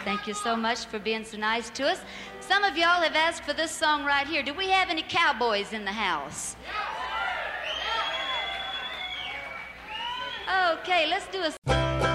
Thank you so much for being so nice to us. Some of y'all have asked for this song right here. Do we have any cowboys in the house? Okay, let's do a...